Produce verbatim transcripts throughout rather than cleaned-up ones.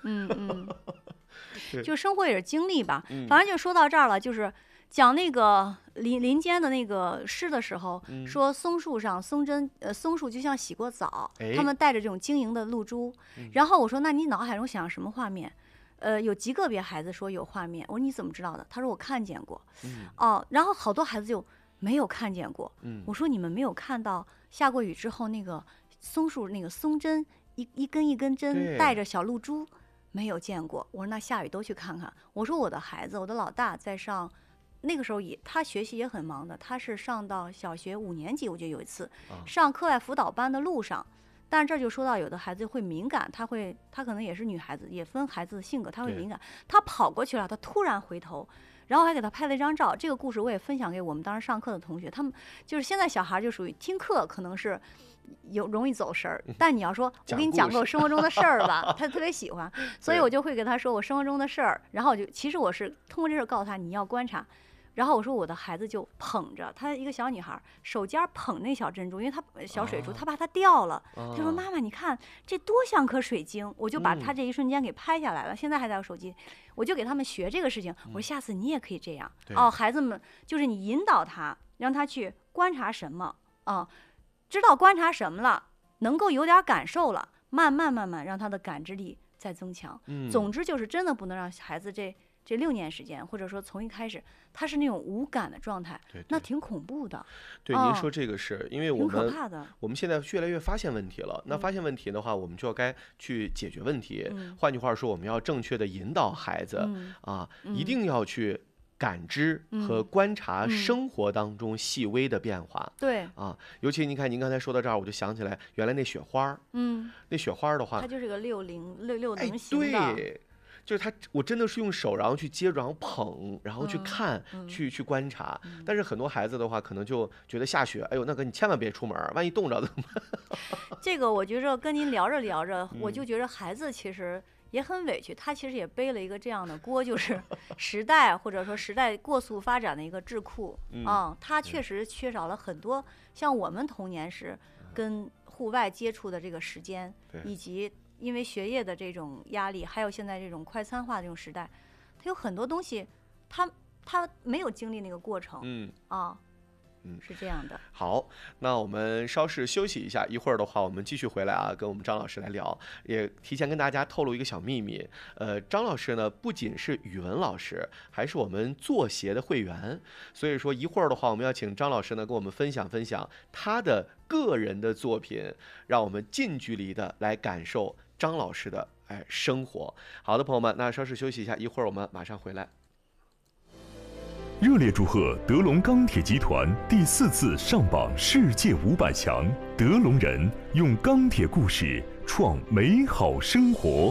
嗯嗯，就生活也是经历吧。反正就说到这儿了，就是讲那个林林间的那个诗的时候， 嗯、 说松树上松针，呃，松树就像洗过澡， 哎、 他们带着这种晶莹的露珠。 嗯、 然后我说，那你脑海中想什么画面？呃，有极个别孩子说有画面，我说你怎么知道的？他说我看见过。 嗯、 哦，然后好多孩子就没有看见过。 嗯、 我说你们没有看到下过雨之后那个松树那个松针一一根一根针带着小露珠，没有见过。我说那下雨都去看看。我说我的孩子，我的老大在上，那个时候也他学习也很忙的，他是上到小学五年级，我觉得有一次、啊、上课外辅导班的路上。但是这就说到有的孩子会敏感，他会他可能也是女孩子，也分孩子的性格，他会敏感。他跑过去了，他突然回头，然后还给他拍了一张照。这个故事我也分享给我们当时上课的同学，他们就是现在小孩就属于听课可能是有容易走神儿，但你要说我给你讲个我生活中的事儿吧，他特别喜欢，所以我就会给他说我生活中的事儿，然后我就其实我是通过这事儿告诉他你要观察。然后我说我的孩子就捧着她一个小女孩手尖捧那小珍珠，因为她小水珠，她怕它掉了。她说妈妈，你看这多像颗水晶。我就把她这一瞬间给拍下来了，现在还在我手机。我就给他们学这个事情。我说下次你也可以这样。哦，孩子们就是你引导他，让他去观察什么啊，知道观察什么了，能够有点感受了，慢慢慢慢让他的感知力再增强。总之就是真的不能让孩子这。这六年时间，或者说从一开始，他是那种无感的状态， 对对那挺恐怖的。 对， 哦、 您说这个是因为我们挺可怕的。 我们现在越来越发现问题了。嗯、那发现问题的话，我们就要该去解决问题。 嗯、 换句话说，我们要正确的引导孩子、 嗯、 啊， 嗯、 一定要去感知和观察生活当中细微的变化。 对、 嗯、啊，尤其您看，您刚才说到这儿，我就想起来，原来那雪花， 嗯， 那雪花的话， 它就是个六零六六零型的。 哎，对。就是他，我真的是用手，然后去接住，然后捧，然后去看， 嗯、 去去观察、 嗯。 但是很多孩子的话，可能就觉得下雪，哎呦，那个你千万别出门，万一冻着怎么办？ 这个我觉着跟您聊着聊着，我就觉得孩子其实也很委屈，他其实也背了一个这样的锅，就是时代或者说时代过速发展的一个智库啊、嗯，他确实缺少了很多像我们童年时跟户外接触的这个时间，以及。因为学业的这种压力，还有现在这种快餐化的这种时代，它有很多东西，他他没有经历那个过程， 嗯啊， 嗯， 是这样的。 好，那我们稍事休息一下，一会儿的话，我们继续回来啊，跟我们张老师来聊。也提前跟大家透露一个小秘密，呃，张老师呢不仅是语文老师，还是我们作协的会员，所以说一会儿的话，我们要请张老师呢跟我们分享分享他的个人的作品，让我们近距离的来感受张老师的哎生活。好的，朋友们，那稍事休息一下，一会儿我们马上回来。 热烈祝贺德龙钢铁集团第四次上榜世界五百强，德龙人用钢铁故事创美好生活。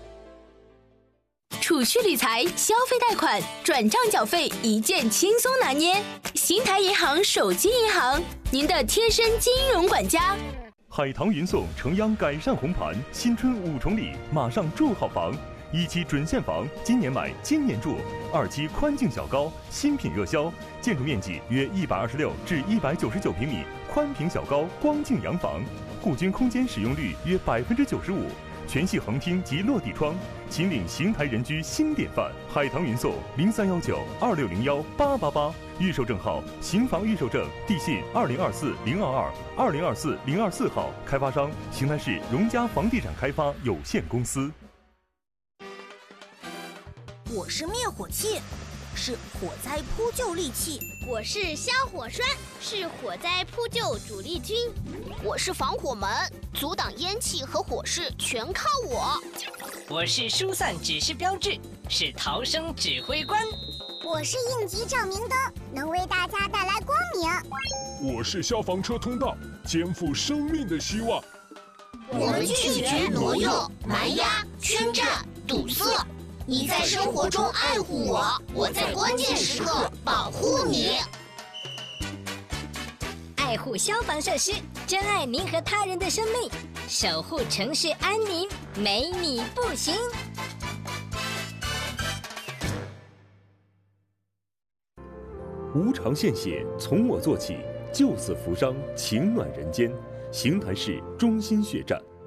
储蓄理财、消费贷款、转账缴费一键轻松拿捏，新台银行手机银行，您的贴身金融管家。 海棠云颂城央改善红盘，新春五重礼，马上住好房。一期准现房，今年买今年住；二期宽净小高，新品热销，建筑面积约一百二十六至一百九十九平米，宽平小高光净洋房，户均空间使用率约百分之九十五，全系横厅及落地窗，秦岭邢台人居新典范。海棠云颂零三幺九二六零幺八八八，预售证号邢房预售证，地信二零二四零二二二零二四零二四号，开发商邢台市荣家房地产开发有限公司。 我是灭火器，是火灾扑救利器； 我是消火栓，是火灾扑救主力军； 我是防火门，阻挡烟气和火势全靠我； 我是疏散指示标志，是逃生指挥官； 我是应急照明灯，能为大家带来光明； 我是消防车通道，肩负生命的希望。 我们拒绝挪用、蛮压、圈占、堵塞。你在生活中爱护我，我在关键时刻保护你。 爱护消防设施，珍爱您和他人的生命，守护城市安宁，没你不行。 无偿献血，从我做起，救死扶伤，情暖人间。邢台市中心血站。